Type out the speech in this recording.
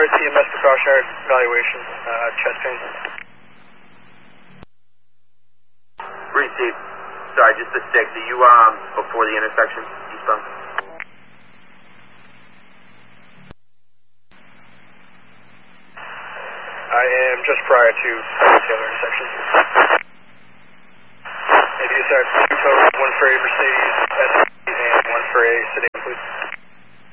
CMS precautionary evaluation, chest pain. Received. Sorry, just the 6. Are you before the intersection, eastbound? I am just prior to the other intersection.